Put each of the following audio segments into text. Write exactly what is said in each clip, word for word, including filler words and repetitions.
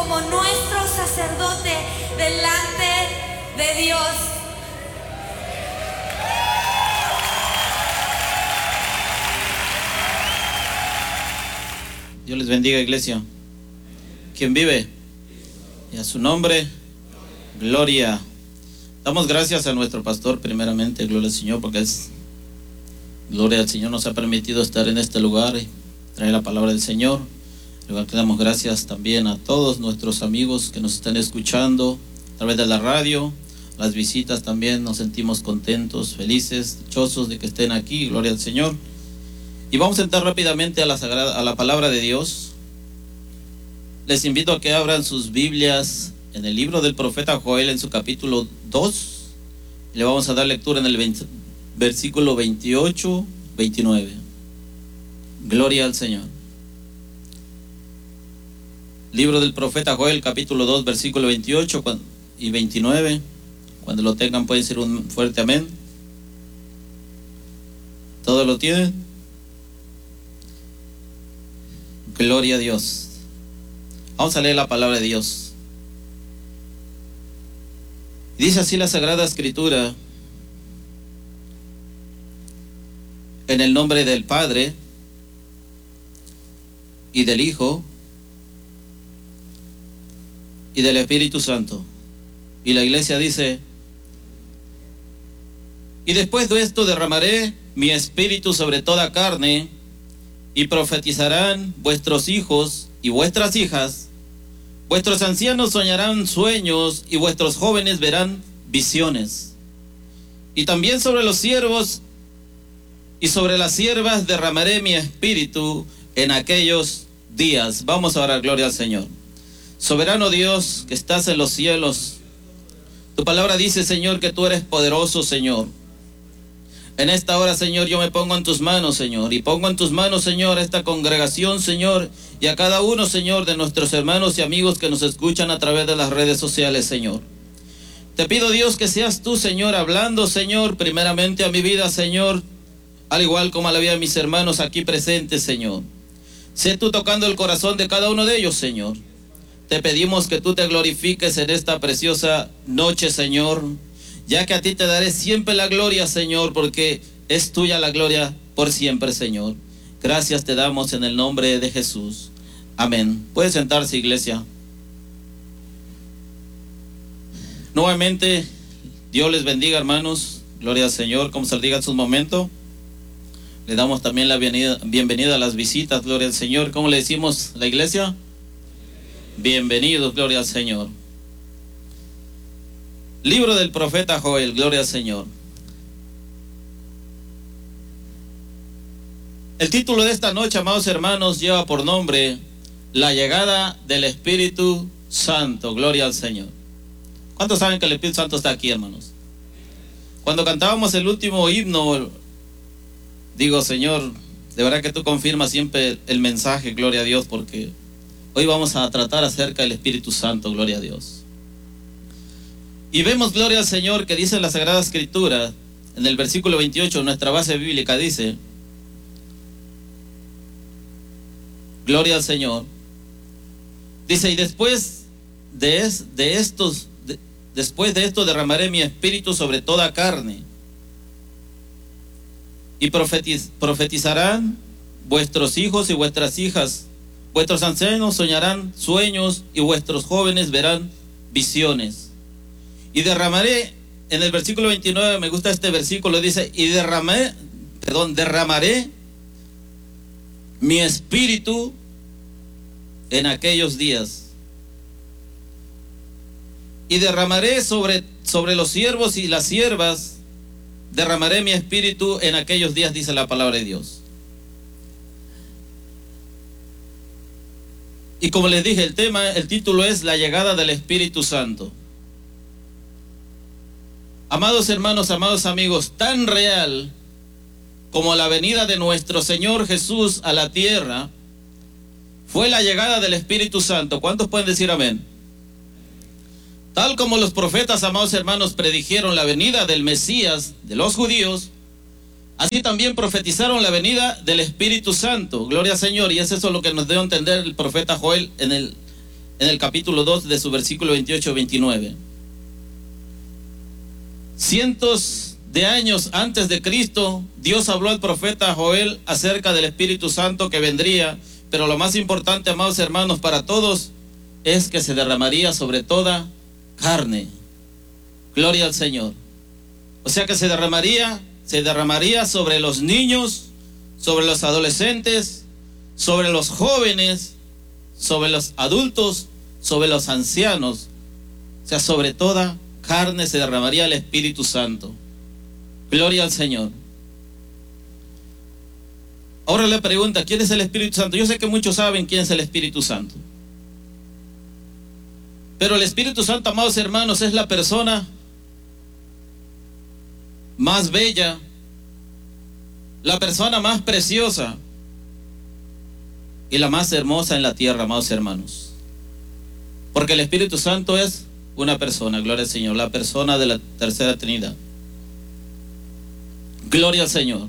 como nuestro sacerdote delante de Dios. Dios les bendiga, iglesia. ¿Quién vive? Y a su nombre, gloria. Damos gracias a nuestro pastor, primeramente, gloria al Señor, porque es gloria al Señor, nos ha permitido estar en este lugar y traer la palabra del Señor. Igual que damos gracias también a todos nuestros amigos que nos están escuchando a través de la radio, las visitas también. Nos sentimos contentos, felices, dichosos de que estén aquí, gloria al Señor. Y vamos a entrar rápidamente a la, sagrada, a la palabra de Dios. Les invito a que abran sus Biblias en el libro del profeta Joel, en su capítulo dos. Le vamos a dar lectura en el veinte, versículo veintiocho, veintinueve. Gloria al Señor. Libro del profeta Joel, capítulo dos, versículo veintiocho y veintinueve. Cuando lo tengan pueden decir un fuerte amén. ¿Todos lo tienen? Gloria a Dios. Vamos a leer la palabra de Dios. Dice así la Sagrada Escritura: en el nombre del Padre y del Hijo y del Espíritu Santo. Y la iglesia dice: y después de esto derramaré mi espíritu sobre toda carne, y profetizarán vuestros hijos y vuestras hijas, vuestros ancianos soñarán sueños, y vuestros jóvenes verán visiones. Y también sobre los siervos y sobre las siervas derramaré mi espíritu en aquellos días. Vamos a orar. Gloria al Señor. Soberano Dios que estás en los cielos, tu palabra dice, Señor, que tú eres poderoso, Señor. En esta hora, Señor, yo me pongo en tus manos, Señor, y pongo en tus manos, Señor, esta congregación, Señor, y a cada uno, Señor, de nuestros hermanos y amigos que nos escuchan a través de las redes sociales, Señor. Te pido, Dios, que seas tú, Señor, hablando, Señor, primeramente a mi vida, Señor, al igual como a la vida de mis hermanos aquí presentes, Señor. Sé tú tocando el corazón de cada uno de ellos, Señor. Te pedimos que tú te glorifiques en esta preciosa noche, Señor, ya que a ti te daré siempre la gloria, Señor, porque es tuya la gloria por siempre, Señor. Gracias te damos en el nombre de Jesús. Amén. Puede sentarse, iglesia. Nuevamente, Dios les bendiga, hermanos. Gloria al Señor, como se les diga en su momento. Le damos también la bienvenida, bienvenida a las visitas, gloria al Señor. ¿Cómo le decimos a la iglesia? Bienvenidos, gloria al Señor. Libro del profeta Joel, gloria al Señor. El título de esta noche, amados hermanos, lleva por nombre La llegada del Espíritu Santo, gloria al Señor. ¿Cuántos saben que el Espíritu Santo está aquí, hermanos? Cuando cantábamos el último himno, digo, Señor, de verdad que tú confirmas siempre el mensaje, gloria a Dios, porque hoy vamos a tratar acerca del Espíritu Santo, gloria a Dios. Y vemos, gloria al Señor, que dice en la Sagrada Escritura, en el versículo veintiocho, nuestra base bíblica dice, gloria al Señor, dice, y después de, es, de estos, de, después de esto derramaré mi espíritu sobre toda carne, y profetiz, profetizarán vuestros hijos y vuestras hijas, vuestros ancianos soñarán sueños, y vuestros jóvenes verán visiones. Y derramaré, en el versículo veintinueve, me gusta este versículo, dice, y derramé, perdón, derramaré mi espíritu en aquellos días. Y derramaré sobre, sobre los siervos y las siervas, derramaré mi espíritu en aquellos días, dice la palabra de Dios. Y como les dije, el tema, el título es La llegada del Espíritu Santo. Amados hermanos, amados amigos, tan real como la venida de nuestro Señor Jesús a la tierra fue la llegada del Espíritu Santo. ¿Cuántos pueden decir amén? Tal como los profetas, amados hermanos, predijeron la venida del Mesías de los judíos, así también profetizaron la venida del Espíritu Santo. Gloria al Señor. Y es eso lo que nos dio a entender el profeta Joel en el, en el capítulo dos de su versículo veintiocho veintinueve. Cientos de años antes de Cristo, Dios habló al profeta Joel acerca del Espíritu Santo que vendría, pero lo más importante, amados hermanos, para todos, es que se derramaría sobre toda carne. Gloria al Señor. O sea que se derramaría, se derramaría sobre los niños, sobre los adolescentes, sobre los jóvenes, sobre los adultos, sobre los ancianos. O sea, sobre toda carne se derramaría el Espíritu Santo. Gloria al Señor. Ahora le pregunta, ¿quién es el Espíritu Santo? Yo sé que muchos saben quién es el Espíritu Santo. Pero el Espíritu Santo, amados hermanos, es la persona más bella, la persona más preciosa y la más hermosa en la tierra, amados hermanos. Porque el Espíritu Santo es una persona, gloria al Señor, la persona de la tercera Trinidad. Gloria al Señor.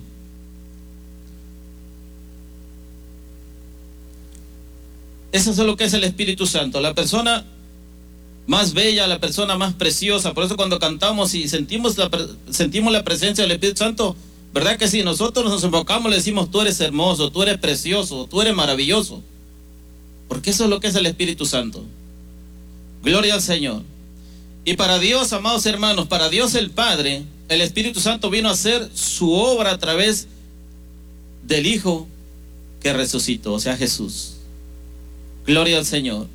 Eso es lo que es el Espíritu Santo, la persona más bella, la persona más preciosa. Por eso cuando cantamos y sentimos la, sentimos la presencia del Espíritu Santo, ¿verdad que sí? Nosotros nos enfocamos, le decimos, tú eres hermoso, tú eres precioso, tú eres maravilloso. Porque eso es lo que es el Espíritu Santo. Gloria al Señor. Y para Dios, amados hermanos, para Dios el Padre, el Espíritu Santo vino a hacer su obra a través del Hijo que resucitó, o sea, Jesús. Gloria al Señor.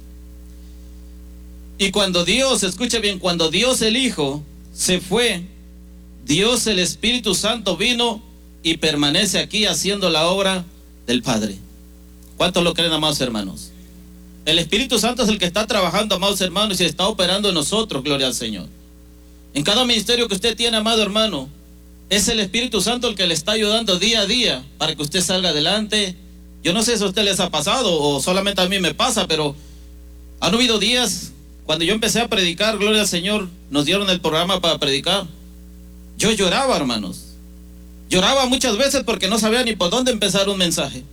Y cuando Dios, escuche bien, cuando Dios el Hijo se fue, Dios el Espíritu Santo vino y permanece aquí haciendo la obra del Padre. ¿Cuántos lo creen, amados hermanos? El Espíritu Santo es el que está trabajando, amados hermanos, y está operando en nosotros, gloria al Señor. En cada ministerio que usted tiene, amado hermano, es el Espíritu Santo el que le está ayudando día a día para que usted salga adelante. Yo no sé si a usted les ha pasado o solamente a mí me pasa, pero han habido días cuando yo empecé a predicar, gloria al Señor, nos dieron el programa para predicar. Yo lloraba, hermanos. Lloraba muchas veces porque no sabía ni por dónde empezar un mensaje.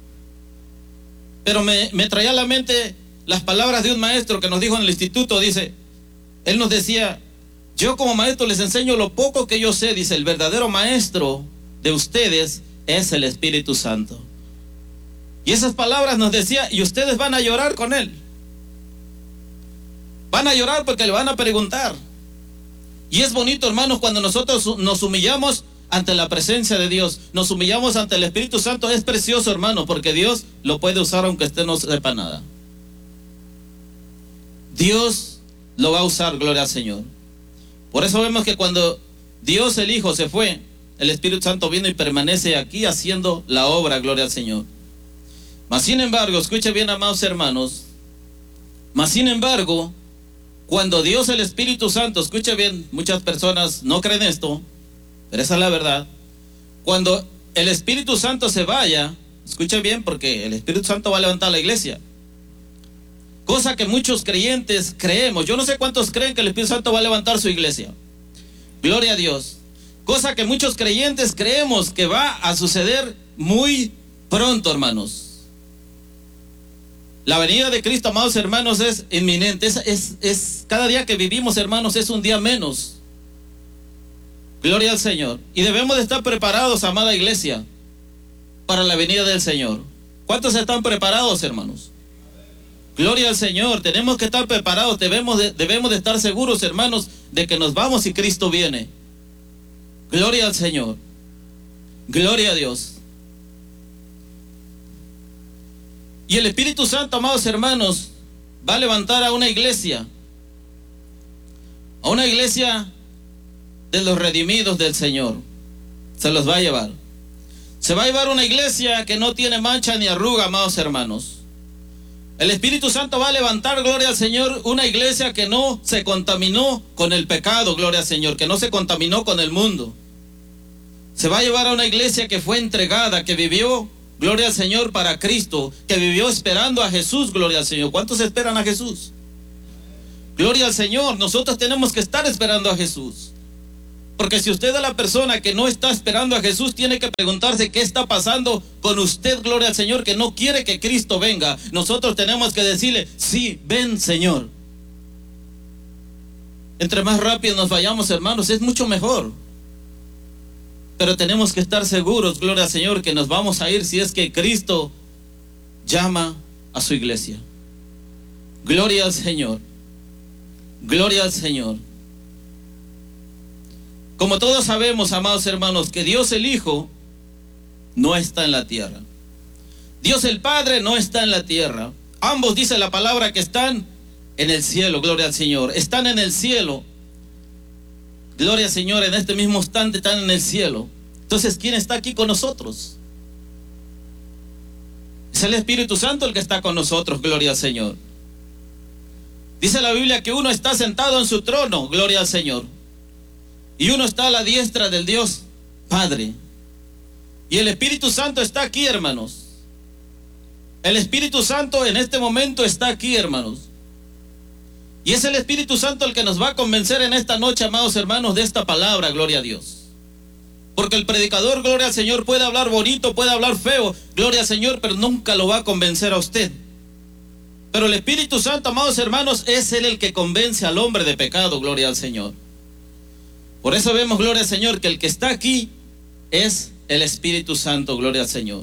Pero me, me traía a la mente las palabras de un maestro que nos dijo en el instituto. Dice, él nos decía, yo como maestro les enseño lo poco que yo sé. Dice, el verdadero maestro de ustedes es el Espíritu Santo. Y esas palabras nos decía, y ustedes van a llorar con él. Van a llorar porque le van a preguntar. Y es bonito, hermanos, cuando nosotros nos humillamos ante la presencia de Dios, nos humillamos ante el Espíritu Santo. Es precioso, hermano, porque Dios lo puede usar aunque usted no sepa nada. Dios lo va a usar, gloria al Señor. Por eso vemos que cuando Dios el Hijo se fue, el Espíritu Santo vino y permanece aquí haciendo la obra, gloria al Señor. Mas sin embargo, escuche bien, amados hermanos, mas sin embargo, cuando Dios el Espíritu Santo, escuche bien, muchas personas no creen esto, pero esa es la verdad. Cuando el Espíritu Santo se vaya, escuche bien, porque el Espíritu Santo va a levantar la iglesia. Cosa que muchos creyentes creemos. Yo no sé cuántos creen que el Espíritu Santo va a levantar su iglesia. Gloria a Dios. Cosa que muchos creyentes creemos que va a suceder muy pronto, hermanos. La venida de Cristo, amados hermanos, es inminente. Es, es, es, cada día que vivimos, hermanos, es un día menos. Gloria al Señor. Y debemos de estar preparados, amada iglesia, para la venida del Señor. ¿Cuántos están preparados, hermanos? Gloria al Señor. Tenemos que estar preparados. Debemos de, debemos de estar seguros, hermanos, de que nos vamos y Cristo viene. Gloria al Señor. Gloria a Dios. Y el Espíritu Santo, amados hermanos, va a levantar a una iglesia. A una iglesia de los redimidos del Señor. Se los va a llevar. Se va a llevar una iglesia que no tiene mancha ni arruga, amados hermanos. El Espíritu Santo va a levantar, gloria al Señor, una iglesia que no se contaminó con el pecado, gloria al Señor, que no se contaminó con el mundo. Se va a llevar a una iglesia que fue entregada, que vivió, gloria al Señor, para Cristo, que vivió esperando a Jesús, gloria al Señor. ¿Cuántos esperan a Jesús? Gloria al Señor. Nosotros tenemos que estar esperando a Jesús. Porque si usted es la persona que no está esperando a Jesús, tiene que preguntarse qué está pasando con usted, gloria al Señor, que no quiere que Cristo venga. Nosotros tenemos que decirle, sí, ven Señor. Entre más rápido nos vayamos, hermanos, es mucho mejor. Pero tenemos que estar seguros, gloria al Señor, que nos vamos a ir si es que Cristo llama a su iglesia. Gloria al Señor. Gloria al Señor. Como todos sabemos, amados hermanos, que Dios el Hijo no está en la tierra. Dios el Padre no está en la tierra. Ambos, dice la palabra, que están en el cielo, gloria al Señor. Están en el cielo. Gloria al Señor, en este mismo instante están en el cielo. Entonces, ¿quién está aquí con nosotros? Es el Espíritu Santo el que está con nosotros, gloria al Señor. Dice la Biblia que uno está sentado en su trono, gloria al Señor. Y uno está a la diestra del Dios Padre. Y el Espíritu Santo está aquí, hermanos. El Espíritu Santo en este momento está aquí, hermanos. Y es el Espíritu Santo el que nos va a convencer en esta noche, amados hermanos, de esta palabra, gloria a Dios. Porque el predicador, gloria al Señor, puede hablar bonito, puede hablar feo, gloria al Señor, pero nunca lo va a convencer a usted. Pero el Espíritu Santo, amados hermanos, es Él el que convence al hombre de pecado, gloria al Señor. Por eso vemos, gloria al Señor, que el que está aquí es el Espíritu Santo, gloria al Señor.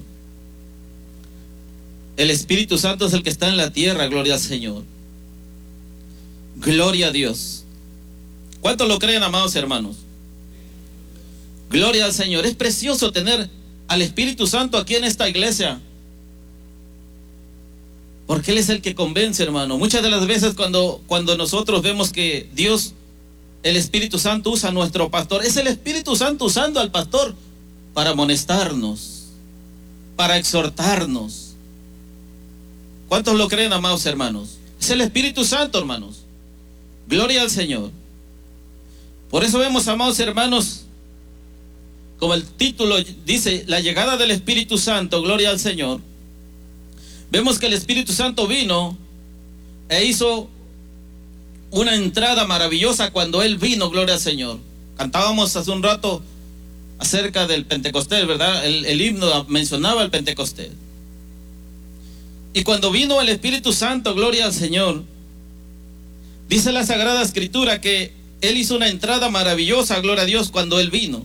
El Espíritu Santo es el que está en la tierra, gloria al Señor. Gloria a Dios. ¿Cuántos lo creen, amados hermanos? Gloria al Señor. Es precioso tener al Espíritu Santo aquí en esta iglesia, porque Él es el que convence, hermano. Muchas de las veces cuando, cuando nosotros vemos que Dios, el Espíritu Santo, usa a nuestro pastor, es el Espíritu Santo usando al pastor para amonestarnos, para exhortarnos. ¿Cuántos lo creen, amados hermanos? Es el Espíritu Santo, hermanos. Gloria al Señor. Por eso vemos, amados hermanos, como el título dice, la llegada del Espíritu Santo, gloria al Señor. Vemos que el Espíritu Santo vino e hizo una entrada maravillosa cuando Él vino, gloria al Señor. Cantábamos hace un rato acerca del Pentecostés, ¿verdad? El, el himno mencionaba el Pentecostés. Y cuando vino el Espíritu Santo, gloria al Señor, dice la Sagrada Escritura que Él hizo una entrada maravillosa, gloria a Dios, cuando Él vino.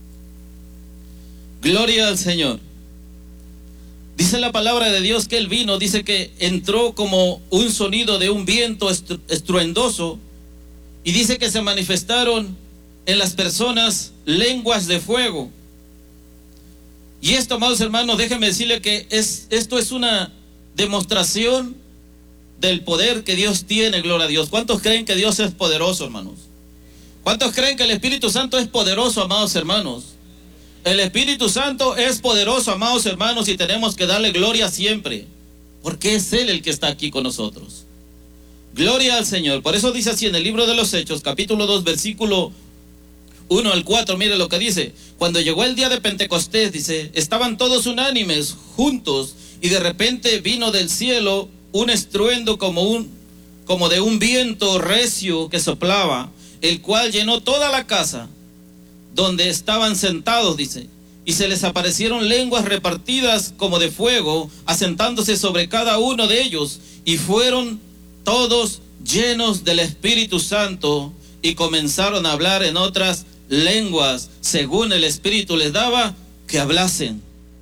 Gloria al Señor. Dice la palabra de Dios que Él vino, dice que entró como un sonido de un viento estru- estruendoso, y dice que se manifestaron en las personas lenguas de fuego. Y esto, amados hermanos, déjenme decirle que es, esto es una demostración del poder que Dios tiene, gloria a Dios. ¿Cuántos creen que Dios es poderoso, hermanos? ¿Cuántos creen que el Espíritu Santo es poderoso, amados hermanos? El Espíritu Santo es poderoso, amados hermanos, y tenemos que darle gloria siempre, porque es Él el que está aquí con nosotros. Gloria al Señor. Por eso dice así en el libro de los Hechos, capítulo dos, versículo uno al cuatro, mire lo que dice. Cuando llegó el día de Pentecostés, dice, estaban todos unánimes, juntos, y de repente vino del cielo un estruendo como, un, como de un viento recio que soplaba, el cual llenó toda la casa donde estaban sentados, dice, y se les aparecieron lenguas repartidas como de fuego, asentándose sobre cada uno de ellos, y fueron todos llenos del Espíritu Santo, y comenzaron a hablar en otras lenguas, según el Espíritu les daba que hablasen.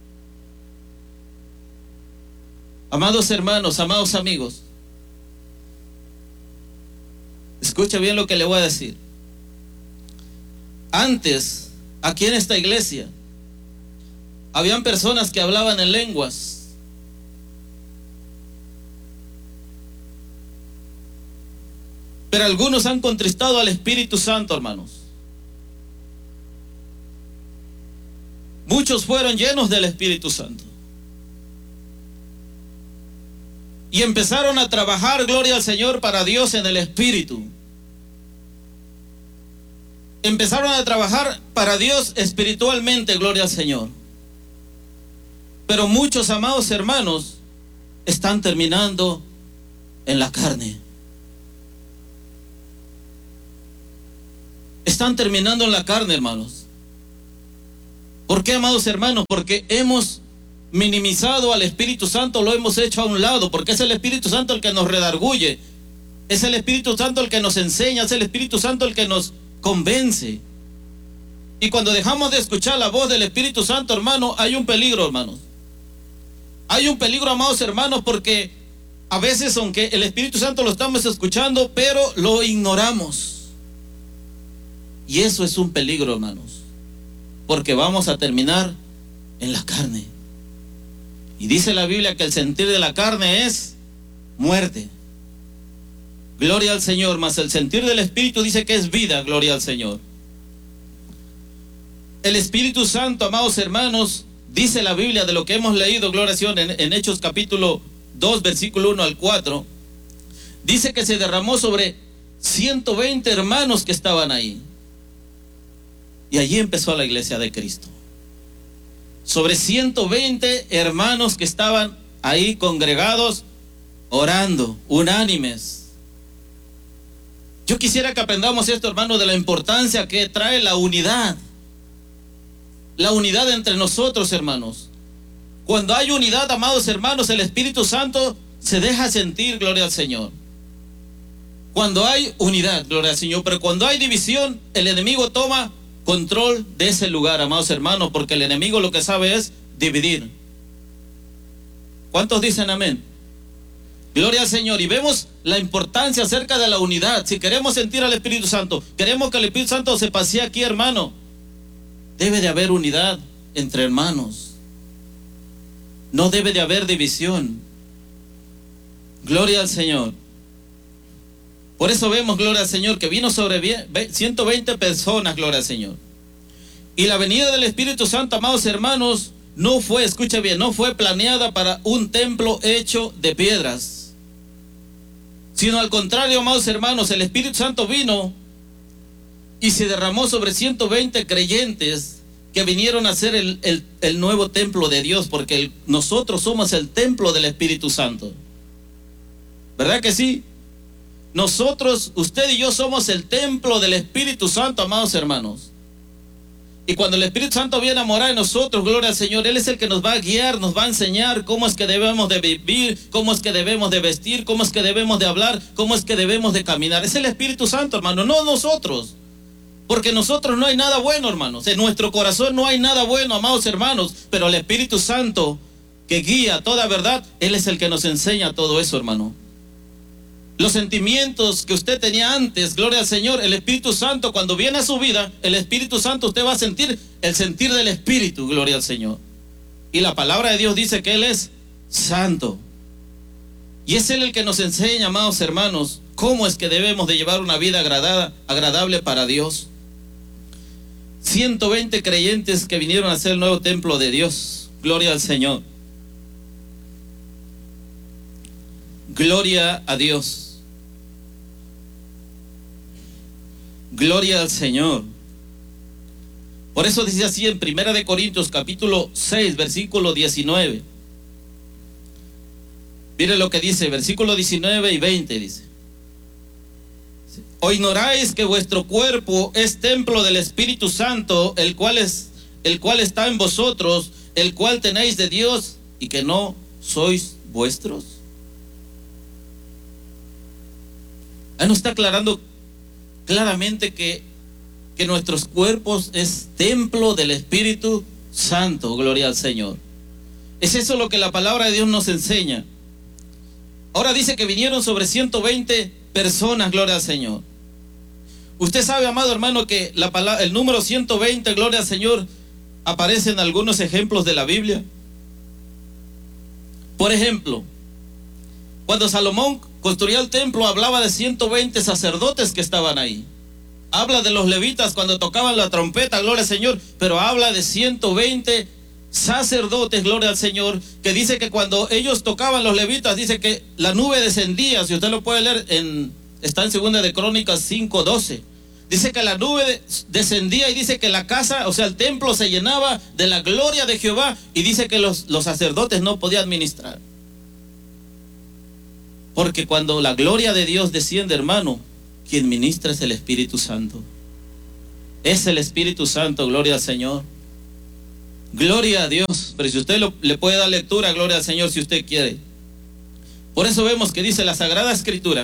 Amados hermanos, amados amigos, escucha bien lo que le voy a decir. Antes, aquí en esta iglesia, habían personas que hablaban en lenguas. Pero algunos han contristado al Espíritu Santo, hermanos. Muchos fueron llenos del Espíritu Santo. Y empezaron a trabajar, gloria al Señor, para Dios en el Espíritu. Empezaron a trabajar para Dios espiritualmente, gloria al Señor. Pero muchos, amados hermanos, están terminando en la carne. Están están terminando en la carne, hermanos. ¿Por qué, amados hermanos? Porque hemos minimizado al Espíritu Santo, lo hemos hecho a un lado, porque es el Espíritu Santo el que nos redarguye, es el Espíritu Santo el que nos enseña, es el Espíritu Santo el que nos convence. Y cuando dejamos de escuchar la voz del Espíritu Santo, hermano, hay un peligro, hermanos. Hay un peligro, amados hermanos, porque a veces, aunque el Espíritu Santo lo estamos escuchando, pero lo ignoramos. Y eso es un peligro, hermanos, porque vamos a terminar en la carne. Y dice la Biblia que el sentir de la carne es muerte. Gloria al Señor, mas el sentir del Espíritu dice que es vida, gloria al Señor. El Espíritu Santo, amados hermanos, dice la Biblia de lo que hemos leído, gloria al Señor, en, en Hechos capítulo dos, versículo uno al cuatro, dice que se derramó sobre ciento veinte hermanos que estaban ahí. Y allí empezó la iglesia de Cristo. Sobre ciento veinte hermanos que estaban ahí congregados, orando, unánimes. Yo quisiera que aprendamos esto, hermanos, de la importancia que trae la unidad. La unidad entre nosotros, hermanos. Cuando hay unidad, amados hermanos, el Espíritu Santo se deja sentir, gloria al Señor. Cuando hay unidad, gloria al Señor. Pero cuando hay división, el enemigo toma control de ese lugar, amados hermanos, porque el enemigo lo que sabe es dividir. ¿Cuántos dicen amén? Gloria al Señor. Y vemos la importancia acerca de la unidad. Si queremos sentir al Espíritu Santo, queremos que el Espíritu Santo se pasee aquí, hermano, debe de haber unidad entre hermanos. No debe de haber división. Gloria al Señor. Por eso vemos, gloria al Señor, que vino sobre ciento veinte personas, gloria al Señor. Y la venida del Espíritu Santo, amados hermanos, no fue, escuche bien, no fue planeada para un templo hecho de piedras, sino al contrario, amados hermanos, el Espíritu Santo vino y se derramó sobre ciento veinte creyentes que vinieron a ser el, el, el nuevo templo de Dios, porque el, nosotros somos el templo del Espíritu Santo. ¿Verdad que sí? Nosotros, usted y yo somos el templo del Espíritu Santo, amados hermanos. Y cuando el Espíritu Santo viene a morar en nosotros, gloria al Señor, Él es el que nos va a guiar, nos va a enseñar cómo es que debemos de vivir, cómo es que debemos de vestir, cómo es que debemos de hablar, cómo es que debemos de caminar. Es el Espíritu Santo, hermano, no nosotros. Porque en nosotros no hay nada bueno, hermanos. En nuestro corazón no hay nada bueno, amados hermanos. Pero el Espíritu Santo que guía toda verdad, Él es el que nos enseña todo eso, hermano. Los sentimientos que usted tenía antes, gloria al Señor, el Espíritu Santo, cuando viene a su vida, el Espíritu Santo, usted va a sentir el sentir del Espíritu, gloria al Señor. Y la palabra de Dios dice que Él es santo. Y es Él el que nos enseña, amados hermanos, cómo es que debemos de llevar una vida agradada, agradable para Dios. ciento veinte creyentes que vinieron a ser el nuevo templo de Dios. Gloria al Señor. Gloria a Dios. Gloria al Señor. Por eso dice así en Primera de Corintios capítulo seis, versículo diecinueve. Mire lo que dice, versículo diecinueve y veinte dice: ¿O ignoráis que vuestro cuerpo es templo del Espíritu Santo, el cual es, el cual está en vosotros, el cual tenéis de Dios, y que no sois vuestros? Ahí nos está aclarando claramente que, que nuestros cuerpos es templo del Espíritu Santo, gloria al Señor. Es eso lo que la palabra de Dios nos enseña. Ahora dice que vinieron sobre ciento veinte personas, gloria al Señor. Usted sabe, amado hermano, que la palabra, el número ciento veinte, gloria al Señor, aparece en algunos ejemplos de la Biblia. Por ejemplo, cuando Salomón construía el templo, hablaba de ciento veinte sacerdotes que estaban ahí. Habla de los levitas cuando tocaban la trompeta, gloria al Señor, pero habla de ciento veinte sacerdotes, gloria al Señor, que dice que cuando ellos tocaban, los levitas, dice que la nube descendía. Si usted lo puede leer, en, está en Segunda de Crónicas cinco doce. Dice que la nube descendía y dice que la casa, o sea, el templo se llenaba de la gloria de Jehová, y dice que los, los sacerdotes no podían ministrar. Porque cuando la gloria de Dios desciende, hermano, quien ministra es el Espíritu Santo. Es el Espíritu Santo, gloria al Señor. Gloria a Dios. Pero si usted lo, le puede dar lectura, gloria al Señor, si usted quiere. Por eso vemos que dice la Sagrada Escritura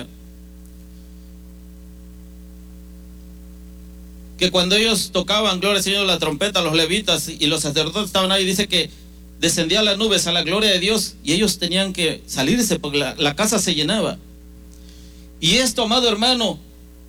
que cuando ellos tocaban, gloria al Señor, la trompeta, los levitas y los sacerdotes estaban ahí, dice que descendían las nubes a la gloria de Dios y ellos tenían que salirse porque la, la casa se llenaba. Y esto, amado hermano,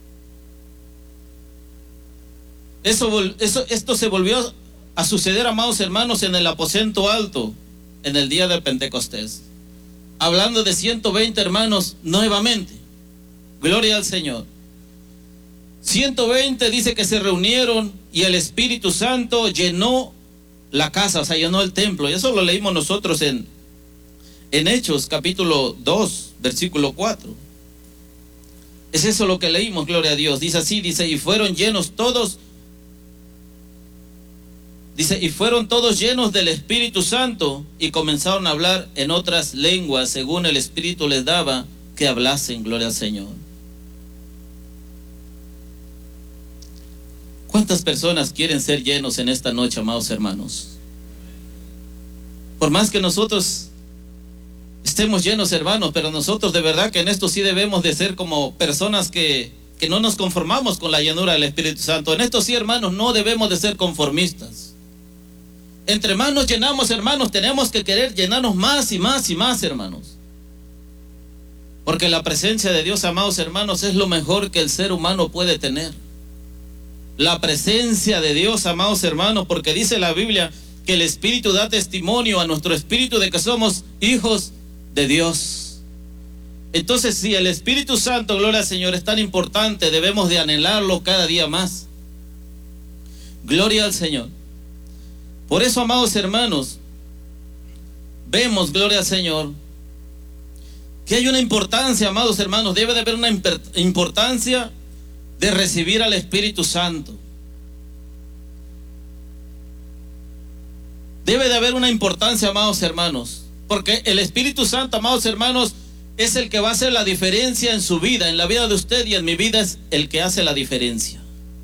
eso, eso, esto se volvió a suceder, amados hermanos, en el aposento alto, en el día del Pentecostés. Hablando de ciento veinte hermanos nuevamente. Gloria al Señor. ciento veinte dice que se reunieron y el Espíritu Santo llenó la casa, o sea, llenó el templo. Y eso lo leímos nosotros en, en Hechos capítulo dos, versículo cuatro. Es eso lo que leímos, gloria a Dios. Dice así, dice, y fueron llenos todos, dice, y fueron todos llenos del Espíritu Santo y comenzaron a hablar en otras lenguas según el Espíritu les daba que hablasen, gloria al Señor. ¿Cuántas personas quieren ser llenos en esta noche, amados hermanos? Por más que nosotros estemos llenos, hermanos, pero nosotros de verdad que en esto sí debemos de ser como personas que, que no nos conformamos con la llenura del Espíritu Santo. En esto sí, hermanos, no debemos de ser conformistas. Entre más nos llenamos, hermanos, tenemos que querer llenarnos más y más y más, hermanos. Porque la presencia de Dios, amados hermanos, es lo mejor que el ser humano puede tener. La presencia de Dios, amados hermanos, porque dice la Biblia que el Espíritu da testimonio a nuestro espíritu de que somos hijos de Dios. Entonces, si el Espíritu Santo, gloria al Señor, es tan importante, debemos de anhelarlo cada día más. Gloria al Señor. Por eso, amados hermanos, vemos, gloria al Señor, que hay una importancia, amados hermanos, debe de haber una importancia de recibir al Espíritu Santo. Debe de haber una importancia, amados hermanos, porque el Espíritu Santo, amados hermanos, es el que va a hacer la diferencia en su vida, en la vida de usted y en mi vida es el que hace la diferencia.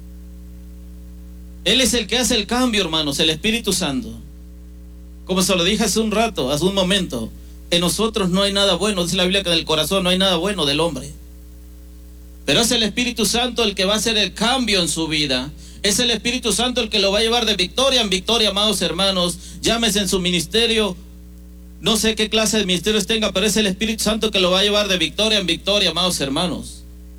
Él es el que hace el cambio, hermanos, el Espíritu Santo. Como se lo dije hace un rato, hace un momento, en nosotros no hay nada bueno, dice la Biblia que en el corazón no hay nada bueno del hombre. Pero es el Espíritu Santo el que va a hacer el cambio en su vida. Es el Espíritu Santo el que lo va a llevar de victoria en victoria, amados hermanos. Llámese en su ministerio, no sé qué clase de ministerios tenga, pero es el Espíritu Santo que lo va a llevar de victoria en victoria, amados hermanos.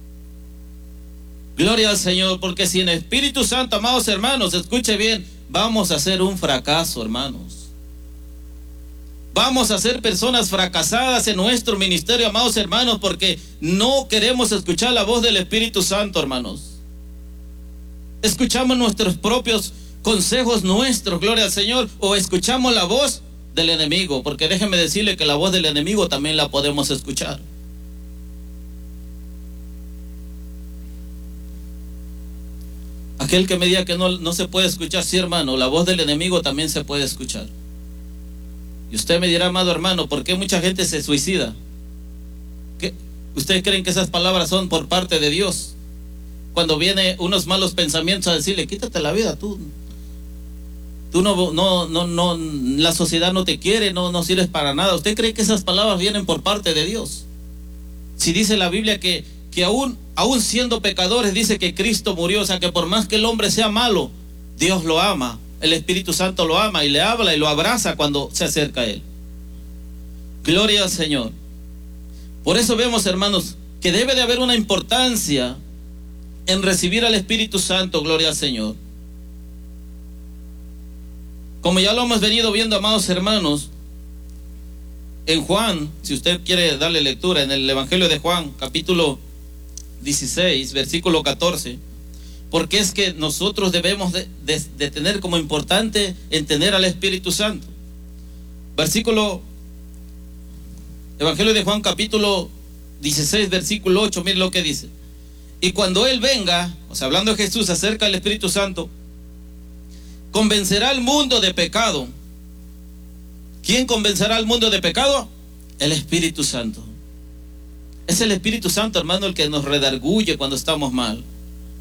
Gloria al Señor, porque si en el Espíritu Santo, amados hermanos, escuche bien, vamos a hacer un fracaso, hermanos. Vamos a ser personas fracasadas en nuestro ministerio, amados hermanos, porque no queremos escuchar la voz del Espíritu Santo, hermanos. Escuchamos nuestros propios consejos nuestros, gloria al Señor, o escuchamos la voz del enemigo, porque déjeme decirle que la voz del enemigo también la podemos escuchar. Aquel que me diga que no, no se puede escuchar, sí, hermano, la voz del enemigo también se puede escuchar. Y usted me dirá, amado hermano, ¿por qué mucha gente se suicida? ¿Qué? ¿Ustedes creen que esas palabras son por parte de Dios? Cuando vienen unos malos pensamientos a decirle, quítate la vida, tú, tú no, no, no, no, la sociedad no te quiere, no, no sirves para nada. ¿Usted cree que esas palabras vienen por parte de Dios? Si dice la Biblia que, que aún, aún siendo pecadores, dice que Cristo murió, o sea que por más que el hombre sea malo, Dios lo ama. El Espíritu Santo lo ama y le habla y lo abraza cuando se acerca a él. Gloria al Señor. Por eso vemos, hermanos, que debe de haber una importancia en recibir al Espíritu Santo, gloria al Señor. Como ya lo hemos venido viendo, amados hermanos, en Juan, si usted quiere darle lectura, en el Evangelio de Juan, capítulo dieciséis, versículo catorce, porque es que nosotros debemos de, de, de tener como importante en tener al Espíritu Santo. Versículo, Evangelio de Juan, capítulo dieciséis, versículo ocho, mire lo que dice. Y cuando Él venga, o sea, hablando de Jesús acerca del Espíritu Santo, convencerá al mundo de pecado. ¿Quién convencerá al mundo de pecado? El Espíritu Santo. Es el Espíritu Santo, hermano, el que nos redarguye cuando estamos mal.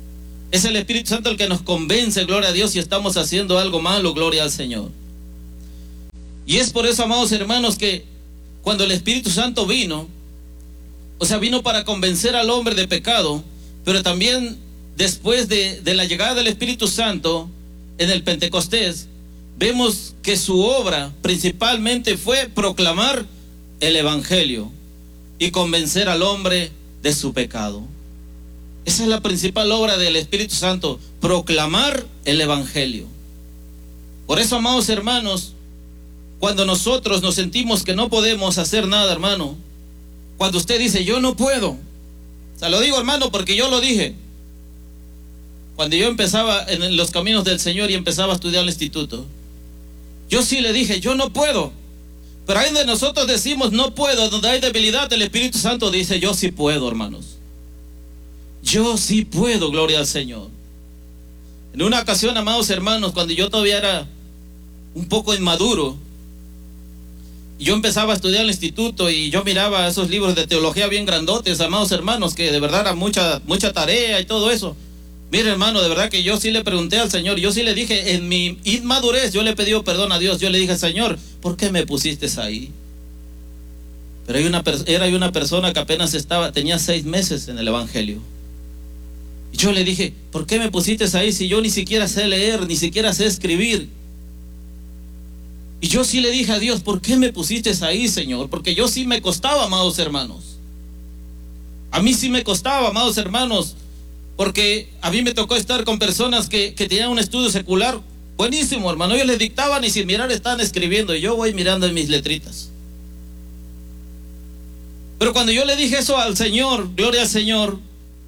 Es el Espíritu Santo el que nos convence, gloria a Dios, si estamos haciendo algo malo, gloria al Señor. Y es por eso, amados hermanos, que cuando el Espíritu Santo vino, o sea, vino para convencer al hombre de pecado, pero también después de, de la llegada del Espíritu Santo en el Pentecostés, vemos que su obra principalmente fue proclamar el Evangelio y convencer al hombre de su pecado. Esa es la principal obra del Espíritu Santo, proclamar el Evangelio. Por eso, amados hermanos, cuando nosotros nos sentimos que no podemos hacer nada, hermano, cuando usted dice, yo no puedo, o sea, lo digo, hermano, porque yo lo dije. Cuando yo empezaba en los caminos del Señor y empezaba a estudiar el instituto, yo sí le dije, yo no puedo. Pero ahí donde nosotros decimos no puedo, donde hay debilidad, el Espíritu Santo dice, yo sí puedo, hermanos. Yo sí puedo, gloria al Señor. En una ocasión, amados hermanos, cuando yo todavía era un poco inmaduro, yo empezaba a estudiar el instituto y yo miraba esos libros de teología bien grandotes, amados hermanos, que de verdad era mucha, mucha tarea y todo eso. Mire, hermano, de verdad que yo sí le pregunté al Señor, yo sí le dije, en mi inmadurez, yo le pedí perdón a Dios, yo le dije, Señor, ¿por qué me pusiste ahí? Pero hay una, era una persona que apenas estaba, tenía seis meses en el Evangelio. Y yo le dije, ¿por qué me pusiste ahí si yo ni siquiera sé leer, ni siquiera sé escribir? Y yo sí le dije a Dios, ¿por qué me pusiste ahí, Señor? Porque yo sí me costaba, amados hermanos. A mí sí me costaba, amados hermanos, porque a mí me tocó estar con personas que, que tenían un estudio secular buenísimo, hermano. Ellos les dictaban y sin mirar estaban escribiendo, y yo voy mirando en mis letritas. Pero cuando yo le dije eso al Señor, gloria al Señor,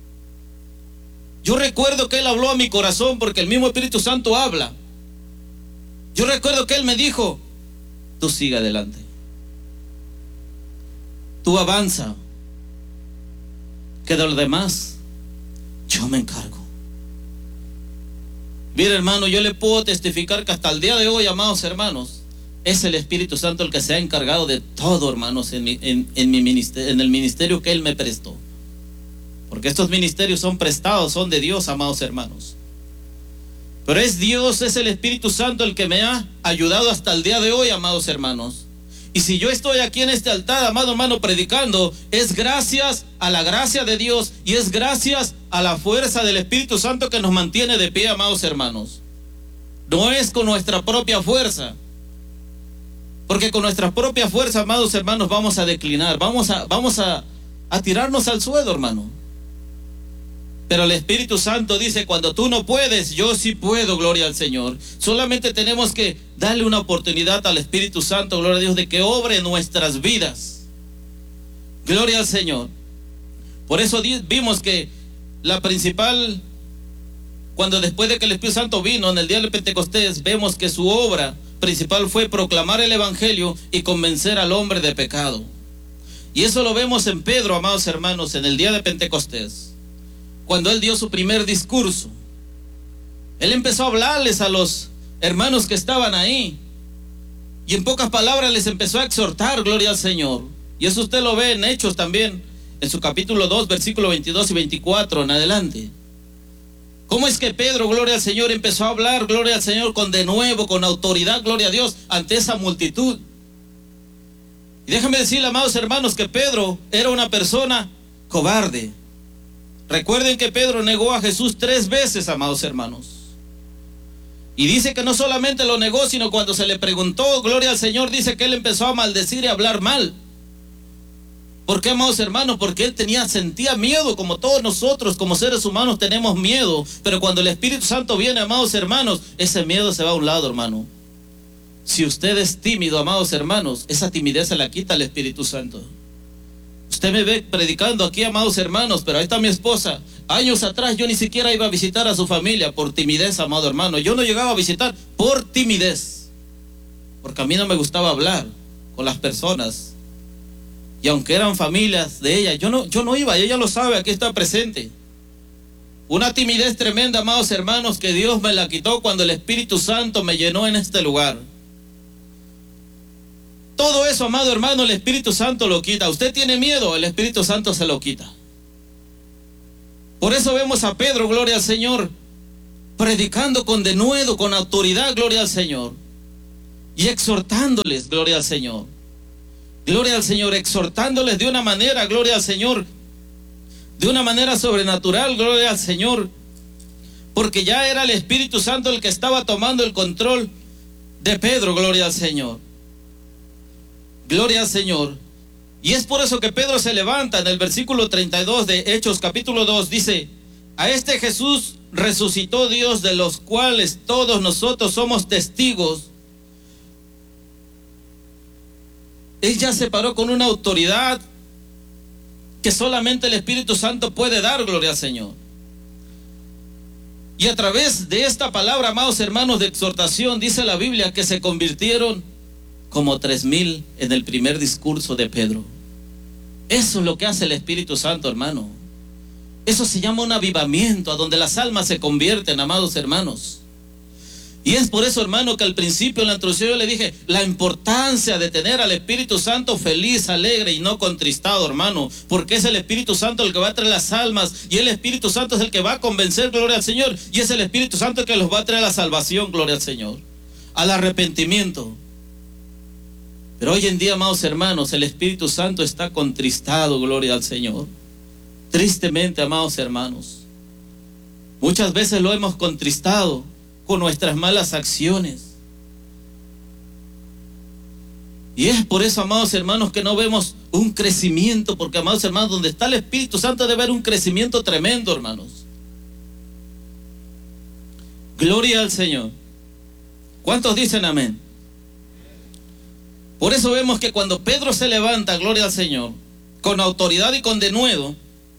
yo recuerdo que Él habló a mi corazón, porque el mismo Espíritu Santo habla. Yo recuerdo que Él me dijo, tú sigue adelante, tú avanza, que de lo demás yo me encargo. Mira, hermano, yo le puedo testificar que hasta el día de hoy, amados hermanos, es el Espíritu Santo el que se ha encargado de todo, hermanos, en, mi, en, en, mi ministerio, en el ministerio que Él me prestó. Porque estos ministerios son prestados, son de Dios, amados hermanos. Pero es Dios, es el Espíritu Santo el que me ha ayudado hasta el día de hoy, amados hermanos. Y si yo estoy aquí en este altar, amado hermano, predicando, es gracias a la gracia de Dios y es gracias a la fuerza del Espíritu Santo que nos mantiene de pie, amados hermanos. No es con nuestra propia fuerza, porque con nuestra propia fuerza, amados hermanos, vamos a declinar, vamos a, vamos a, a tirarnos al suelo, hermano. Pero el Espíritu Santo dice, cuando tú no puedes, yo sí puedo, gloria al Señor. Solamente tenemos que darle una oportunidad al Espíritu Santo, gloria a Dios, de que obre en nuestras vidas. Gloria al Señor. Por eso vimos que la principal, cuando después de que el Espíritu Santo vino en el día del Pentecostés, vemos que su obra principal fue proclamar el Evangelio y convencer al hombre de pecado. Y eso lo vemos en Pedro, amados hermanos, en el día de Pentecostés. Cuando él dio su primer discurso, él empezó a hablarles a los hermanos que estaban ahí, y en pocas palabras les empezó a exhortar, gloria al Señor. Y eso usted lo ve en Hechos también, en su capítulo dos, versículos veintidós y veinticuatro en adelante. ¿Cómo es que Pedro, gloria al Señor, empezó a hablar, gloria al Señor, con denuedo, con autoridad, gloria a Dios, ante esa multitud? Y déjenme decirle, amados hermanos, que Pedro era una persona cobarde. Recuerden que Pedro negó a Jesús tres veces, amados hermanos. Y dice que no solamente lo negó, sino cuando se le preguntó, gloria al Señor, dice que él empezó a maldecir y a hablar mal. ¿Por qué, amados hermanos? Porque él tenía, sentía miedo, como todos nosotros, como seres humanos tenemos miedo. Pero cuando el Espíritu Santo viene, amados hermanos, ese miedo se va a un lado, hermano. Si usted es tímido, amados hermanos, esa timidez se la quita el Espíritu Santo. Usted me ve predicando aquí, amados hermanos, pero ahí está mi esposa. Años atrás yo ni siquiera iba a visitar a su familia por timidez, amado hermano. Yo no llegaba a visitar por timidez, porque a mí no me gustaba hablar con las personas. Y aunque eran familias de ella, yo no, yo no iba, y ella lo sabe, aquí está presente. Una timidez tremenda, amados hermanos, que Dios me la quitó cuando el Espíritu Santo me llenó en este lugar. Todo eso, amado hermano, el Espíritu Santo lo quita. Usted tiene miedo, el Espíritu Santo se lo quita. Por Por eso vemos a Pedro, gloria al Señor, predicando con denuedo, con autoridad, gloria al Señor, y exhortándoles, gloria al Señor. Gloria al Señor, exhortándoles de una manera, gloria al Señor, de una manera sobrenatural, gloria al Señor, porque ya era el Espíritu Santo el que estaba tomando el control de Pedro, gloria al Señor. Gloria al Señor. Y es por eso que Pedro se levanta en el versículo treinta y dos de Hechos capítulo dos, dice: a este Jesús resucitó Dios, de los cuales todos nosotros somos testigos. Él ya se paró con una autoridad que solamente el Espíritu Santo puede dar, gloria al Señor. Y a través de esta palabra, amados hermanos, de exhortación, dice la Biblia que se convirtieron como tres mil en el primer discurso de Pedro. Eso es lo que hace el Espíritu Santo, hermano. Eso se llama un avivamiento, a donde las almas se convierten, amados hermanos. Y es por eso, hermano, que al principio en la introducción yo le dije la importancia de tener al Espíritu Santo feliz, alegre y no contristado, hermano, porque es el Espíritu Santo el que va a traer las almas, y el Espíritu Santo es el que va a convencer, gloria al Señor, y es el Espíritu Santo el que los va a traer a la salvación, gloria al Señor, al arrepentimiento. Pero hoy en día, amados hermanos, el Espíritu Santo está contristado, gloria al Señor. Tristemente, amados hermanos, muchas veces lo hemos contristado con nuestras malas acciones. Y es por eso, amados hermanos, que no vemos un crecimiento, porque, amados hermanos, donde está el Espíritu Santo debe haber un crecimiento tremendo, hermanos. Gloria al Señor. ¿Cuántos dicen amén? Por eso vemos que cuando Pedro se levanta, gloria al Señor, con autoridad y con denuedo,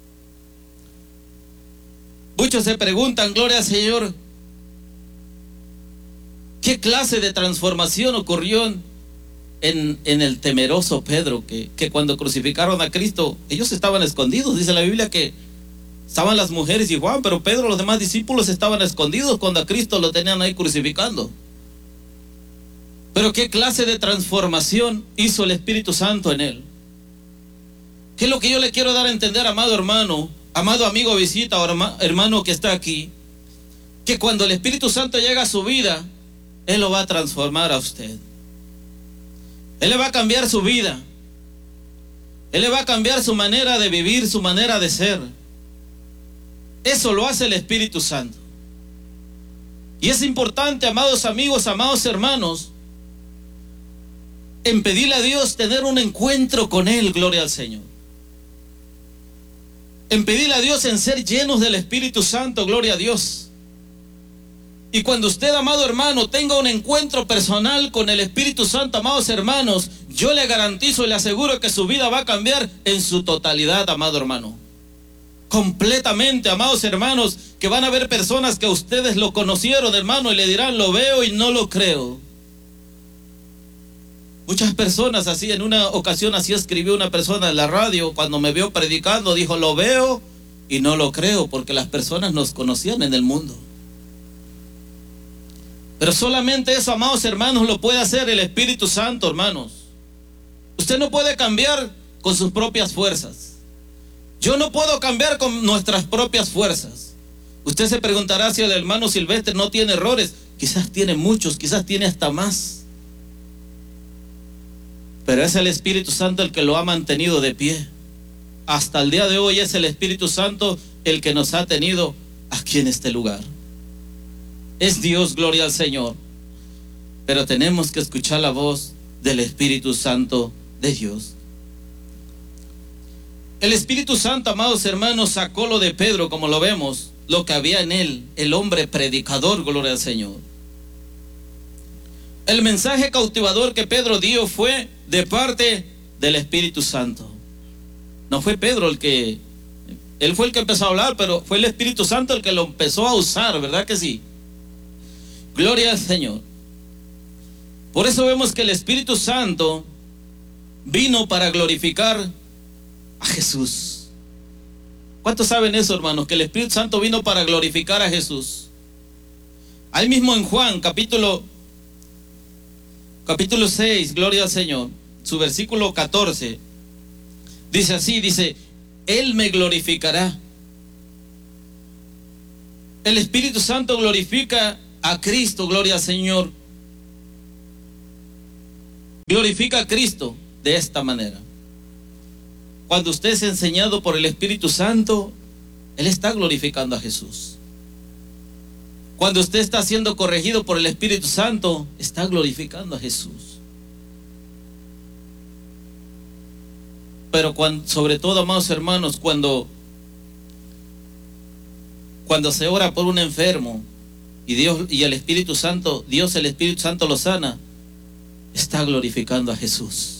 muchos se preguntan, gloria al Señor, ¿qué clase de transformación ocurrió en, en el temeroso Pedro? Que, que cuando crucificaron a Cristo, ellos estaban escondidos. Dice la Biblia que estaban las mujeres y Juan, pero Pedro y los demás discípulos estaban escondidos cuando a Cristo lo tenían ahí crucificando. Pero ¿qué clase de transformación hizo el Espíritu Santo en él? ¿Qué es lo que yo le quiero dar a entender, amado hermano, amado amigo visita o hermano que está aquí? Que cuando el Espíritu Santo llega a su vida, Él lo va a transformar a usted. Él le va a cambiar su vida. Él le va a cambiar su manera de vivir, su manera de ser. Eso lo hace el Espíritu Santo. Y es importante, amados amigos, amados hermanos, en pedirle a Dios tener un encuentro con Él, gloria al Señor. En pedirle a Dios en ser llenos del Espíritu Santo, gloria a Dios. Y cuando usted, amado hermano, tenga un encuentro personal con el Espíritu Santo, amados hermanos, yo le garantizo y le aseguro que su vida va a cambiar en su totalidad, amado hermano. Completamente, amados hermanos, que van a haber personas que ustedes lo conocieron, hermano, y le dirán, lo veo y no lo creo. Muchas personas así, en una ocasión así escribió una persona en la radio, cuando me vio predicando, dijo, lo veo y no lo creo, porque las personas nos conocían en el mundo. Pero solamente eso, amados hermanos, lo puede hacer el Espíritu Santo, hermanos. Usted no puede cambiar con sus propias fuerzas. Yo no puedo cambiar con nuestras propias fuerzas. Usted se preguntará si el hermano Silvestre no tiene errores. Quizás tiene muchos, quizás tiene hasta más. Pero es el Espíritu Santo el que lo ha mantenido de pie. Hasta el día de hoy es el Espíritu Santo el que nos ha tenido aquí en este lugar. Es Dios, gloria al Señor. Pero tenemos que escuchar la voz del Espíritu Santo de Dios. El Espíritu Santo, amados hermanos, sacó lo de Pedro, como lo vemos, lo que había en él, el hombre predicador, gloria al Señor. El mensaje cautivador que Pedro dio fue de parte del Espíritu Santo. No fue Pedro el que, él fue el que empezó a hablar, pero fue el Espíritu Santo el que lo empezó a usar, ¿verdad que sí? Gloria al Señor. Por eso vemos que el Espíritu Santo vino para glorificar a Jesús. ¿Cuántos saben eso, hermanos? Que el Espíritu Santo vino para glorificar a Jesús. Ahí mismo en Juan, capítulo Capítulo seis, gloria al Señor, su versículo catorce, dice así, dice, Él me glorificará, El Espíritu Santo glorifica a Cristo, gloria al Señor. Glorifica a Cristo de esta manera. Cuando usted es enseñado por el Espíritu Santo, Él está glorificando a Jesús. Cuando usted está siendo corregido por el Espíritu Santo, está glorificando a Jesús. Pero cuando, sobre todo, amados hermanos, cuando, cuando se ora por un enfermo y Dios y el Espíritu Santo, Dios el Espíritu Santo lo sana, está glorificando a Jesús.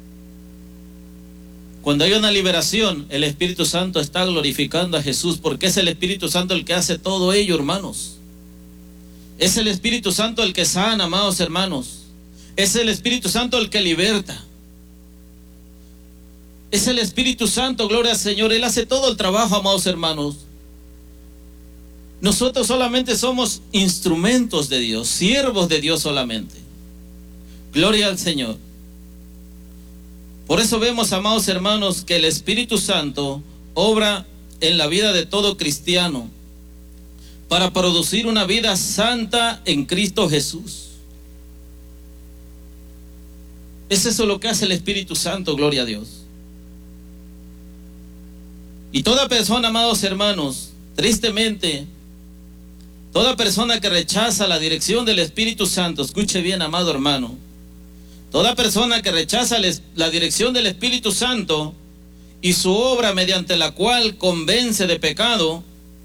Cuando hay una liberación, el Espíritu Santo está glorificando a Jesús, porque es el Espíritu Santo el que hace todo ello, hermanos. Es el Espíritu Santo el que sana, amados hermanos. Es el Espíritu Santo el que liberta. Es el Espíritu Santo, gloria al Señor. Él hace todo el trabajo, amados hermanos. Nosotros solamente somos instrumentos de Dios, siervos de Dios solamente. Gloria al Señor. Por eso vemos, amados hermanos, que el Espíritu Santo obra en la vida de todo cristiano para producir una vida santa en Cristo Jesús. Es eso lo que hace el Espíritu Santo, gloria a Dios. Y toda persona, amados hermanos, tristemente, toda persona que rechaza la dirección del Espíritu Santo, escuche bien, amado hermano, toda persona que rechaza la dirección del Espíritu Santo y su obra mediante la cual convence de pecado,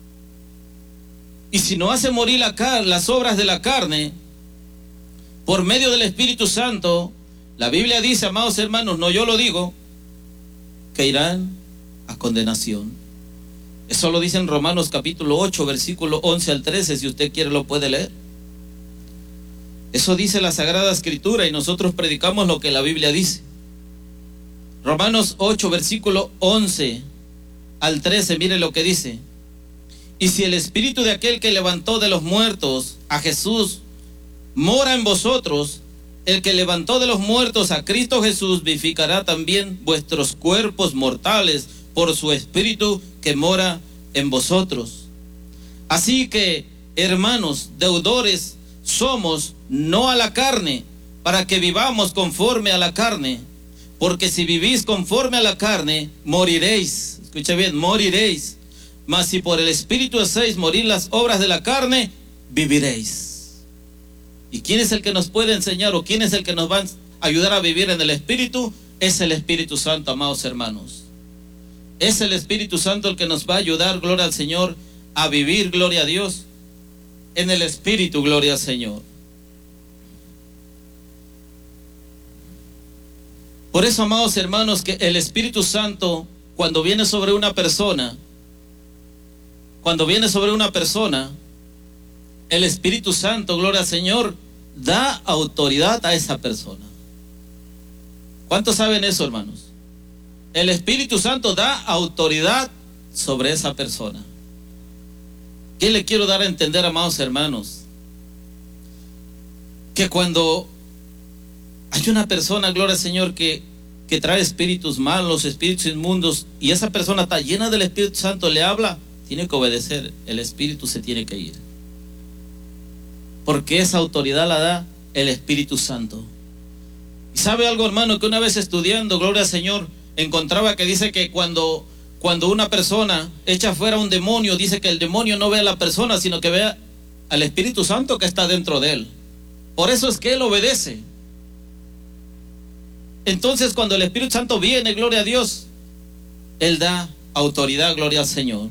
y si no hace morir la car- las obras de la carne por medio del Espíritu Santo, la Biblia dice, amados hermanos, no yo lo digo, que irán a condenación. Eso lo dice en Romanos capítulo ocho, versículo once al trece, si usted quiere lo puede leer. Eso dice la Sagrada Escritura y nosotros predicamos lo que la Biblia dice. Romanos ocho, versículo once al trece, mire lo que dice. Y si el Espíritu de aquel que levantó de los muertos a Jesús mora en vosotros, el que levantó de los muertos a Cristo Jesús vivificará también vuestros cuerpos mortales por su Espíritu que mora en vosotros. Así que, hermanos, deudores somos no a la carne, para que vivamos conforme a la carne, porque si vivís conforme a la carne, moriréis. Escucha bien, moriréis. Mas si por el Espíritu hacéis morir las obras de la carne, viviréis. ¿Y quién es el que nos puede enseñar o quién es el que nos va a ayudar a vivir en el Espíritu? Es el Espíritu Santo, amados hermanos. Es el Espíritu Santo el que nos va a ayudar, gloria al Señor, a vivir, gloria a Dios, en el Espíritu, gloria al Señor. Por eso, amados hermanos, que el Espíritu Santo, cuando viene sobre una persona, cuando viene sobre una persona, el Espíritu Santo, gloria al Señor, da autoridad a esa persona. ¿Cuántos saben eso, hermanos? El Espíritu Santo da autoridad sobre esa persona. ¿Qué le quiero dar a entender, amados hermanos? Que cuando hay una persona, gloria al Señor, que, que trae espíritus malos, espíritus inmundos, y esa persona está llena del Espíritu Santo, le habla, tiene que obedecer, el espíritu se tiene que ir. Porque esa autoridad la da el Espíritu Santo. Y sabe algo, hermano, que una vez estudiando, gloria al Señor, encontraba que dice que cuando, cuando una persona echa fuera un demonio, dice que el demonio no ve a la persona, sino que ve al Espíritu Santo que está dentro de él. Por eso es que él obedece. Entonces, cuando el Espíritu Santo viene, gloria a Dios, él da autoridad, gloria al Señor.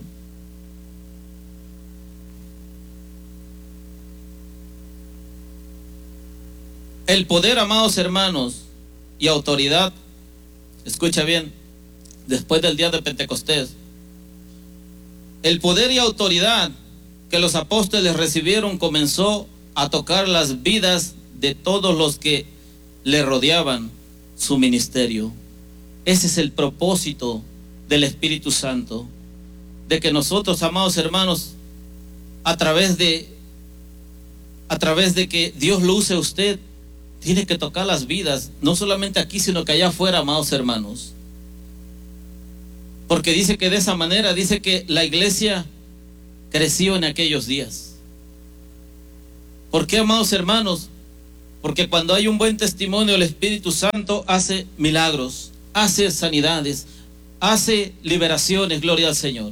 El poder, amados hermanos, y autoridad, escucha bien, después del día de Pentecostés, el poder y autoridad que los apóstoles recibieron comenzó a tocar las vidas de todos los que le rodeaban su ministerio. Ese es el propósito del Espíritu Santo, de que nosotros, amados hermanos, a través de a través de que Dios lo use a usted, tiene que tocar las vidas, no solamente aquí, sino que allá afuera, amados hermanos. Porque dice que de esa manera, dice que la iglesia creció en aquellos días. ¿Por qué, amados hermanos? Porque cuando hay un buen testimonio, el Espíritu Santo hace milagros, hace sanidades, hace liberaciones, gloria al Señor.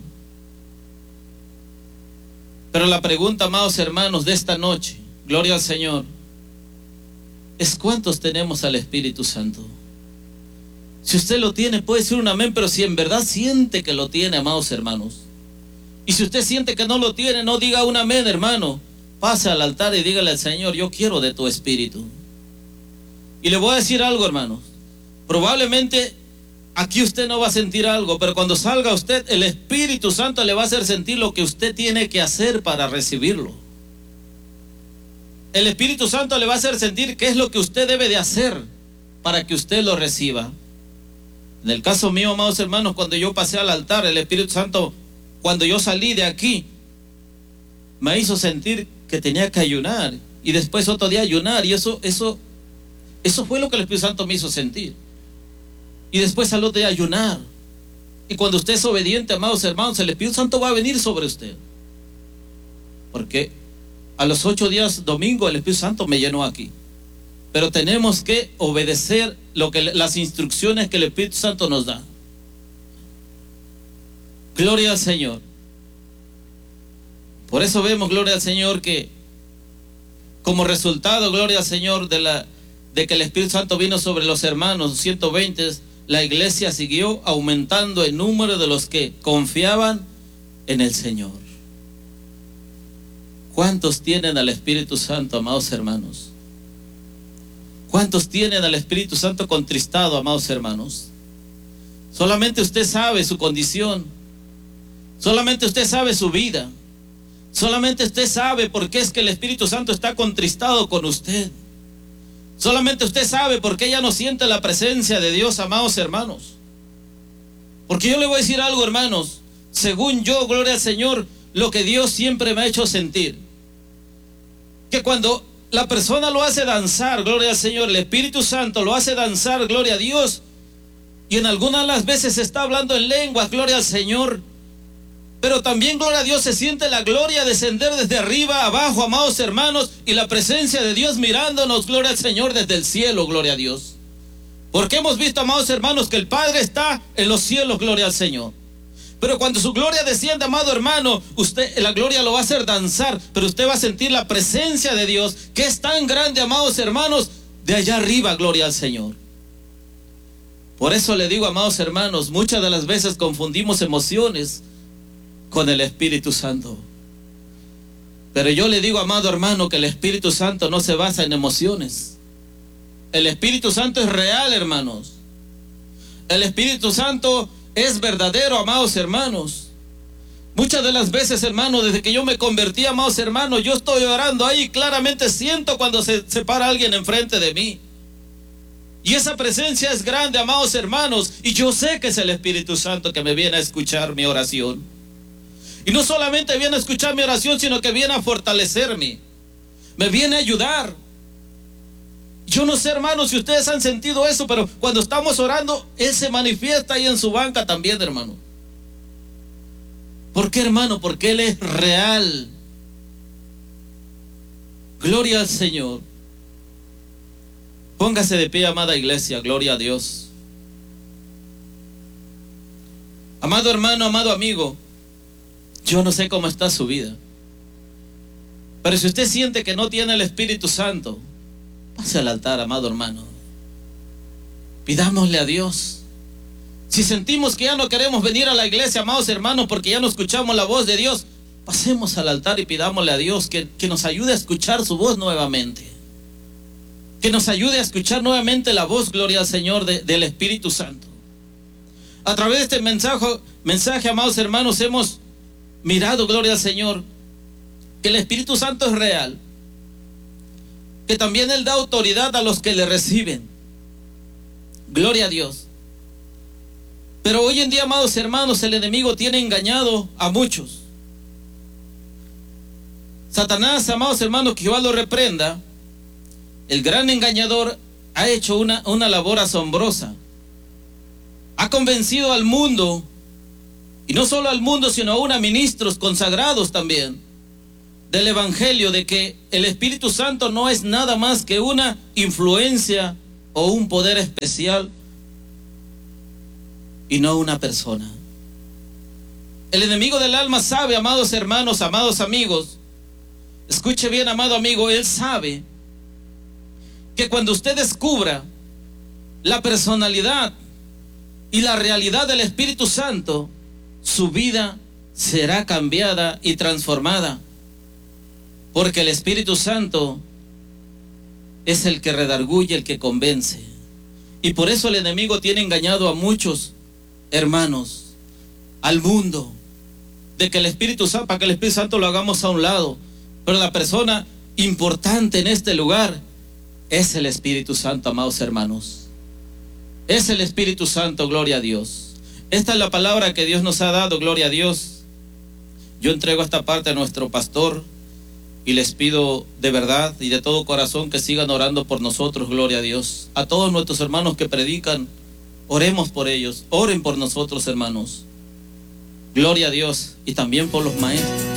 Pero la pregunta, amados hermanos, de esta noche, gloria al Señor, es ¿cuántos tenemos al Espíritu Santo? Si usted lo tiene, puede decir un amén, pero si en verdad siente que lo tiene, amados hermanos, y si usted siente que no lo tiene, no diga un amén, hermano. Pase al altar y dígale al Señor, yo quiero de tu Espíritu. Y le voy a decir algo, hermanos. Probablemente aquí usted no va a sentir algo, pero cuando salga usted, el Espíritu Santo le va a hacer sentir lo que usted tiene que hacer para recibirlo. El Espíritu Santo le va a hacer sentir qué es lo que usted debe de hacer para que usted lo reciba. En el caso mío, amados hermanos, cuando yo pasé al altar, el Espíritu Santo, cuando yo salí de aquí, me hizo sentir que tenía que ayunar, y después otro día ayunar, y eso, eso, eso fue lo que el Espíritu Santo me hizo sentir. Y después al otro día ayunar. Y cuando usted es obediente, amados hermanos, el Espíritu Santo va a venir sobre usted. Porque a los ocho días domingo el Espíritu Santo me llenó aquí. Pero tenemos que obedecer lo que, las instrucciones que el Espíritu Santo nos da. Gloria al Señor. Por eso vemos, gloria al Señor, que como resultado, gloria al Señor, de, la, de que el Espíritu Santo vino sobre los hermanos, ciento veinte, la iglesia siguió aumentando el número de los que confiaban en el Señor. ¿Cuántos tienen al Espíritu Santo, amados hermanos? ¿Cuántos tienen al Espíritu Santo contristado, amados hermanos? Solamente usted sabe su condición. Solamente usted sabe su vida. Solamente usted sabe por qué es que el Espíritu Santo está contristado con usted. Solamente usted sabe por qué ya no siente la presencia de Dios, amados hermanos. Porque yo le voy a decir algo, hermanos. Según yo, gloria al Señor, lo que Dios siempre me ha hecho sentir, que cuando la persona lo hace danzar, gloria al Señor, el Espíritu Santo lo hace danzar, gloria a Dios, y en algunas de las veces está hablando en lenguas, gloria al Señor, pero también, gloria a Dios, se siente la gloria descender desde arriba a abajo, amados hermanos, y la presencia de Dios mirándonos, gloria al Señor, desde el cielo, gloria a Dios. Porque hemos visto, amados hermanos, que el Padre está en los cielos, gloria al Señor. Pero cuando su gloria desciende, amado hermano, usted, la gloria lo va a hacer danzar, pero usted va a sentir la presencia de Dios, que es tan grande, amados hermanos, de allá arriba, gloria al Señor. Por eso le digo, amados hermanos, muchas de las veces confundimos emociones con el Espíritu Santo. Pero yo le digo, amado hermano, que el Espíritu Santo no se basa en emociones. El Espíritu Santo es real, hermanos. El Espíritu Santo es verdadero, amados hermanos. Muchas de las veces, hermanos, desde que yo me convertí, amados hermanos, yo estoy orando ahí, claramente siento cuando se, se para alguien enfrente de mí. Y esa presencia es grande, amados hermanos, y yo sé que es el Espíritu Santo que me viene a escuchar mi oración. Y no solamente viene a escuchar mi oración, sino que viene a fortalecerme. Me viene a ayudar. Yo no sé, hermanos, si ustedes han sentido eso, pero cuando estamos orando, Él se manifiesta ahí en su banca también, hermano. ¿Por qué, hermano? Porque Él es real. Gloria al Señor. Póngase de pie, amada iglesia, gloria a Dios. Amado hermano, amado amigo, yo no sé cómo está su vida, pero si usted siente que no tiene el Espíritu Santo, pase al altar, amado hermano. Pidámosle a Dios. Si sentimos que ya no queremos venir a la iglesia, amados hermanos, porque ya no escuchamos la voz de Dios, pasemos al altar y pidámosle a Dios que, que nos ayude a escuchar su voz nuevamente. Que nos ayude a escuchar nuevamente la voz, gloria al Señor, de, del Espíritu Santo. A través de este mensaje, mensaje, amados hermanos, hemos mirado, gloria al Señor, que el Espíritu Santo es real, que también Él da autoridad a los que le reciben. Gloria a Dios. Pero hoy en día, amados hermanos, el enemigo tiene engañado a muchos. Satanás, amados hermanos, que Jehová lo reprenda, el gran engañador ha hecho una, una labor asombrosa. Ha convencido al mundo y no solo al mundo, sino aún a ministros consagrados también del Evangelio, de que el Espíritu Santo no es nada más que una influencia o un poder especial y no una persona. El enemigo del alma sabe, amados hermanos, amados amigos, escuche bien, amado amigo, él sabe que cuando usted descubra la personalidad y la realidad del Espíritu Santo, su vida será cambiada y transformada, porque el Espíritu Santo es el que redarguye, el que convence. Y por eso el enemigo tiene engañado a muchos hermanos, al mundo, de que el Espíritu Santo, para que el Espíritu Santo lo hagamos a un lado. Pero la persona importante en este lugar es el Espíritu Santo, amados hermanos. Es el Espíritu Santo, gloria a Dios. Esta es la palabra que Dios nos ha dado, gloria a Dios. Yo entrego esta parte a nuestro pastor y les pido de verdad y de todo corazón que sigan orando por nosotros, gloria a Dios. A todos nuestros hermanos que predican, oremos por ellos, oren por nosotros, hermanos. Gloria a Dios, y también por los maestros.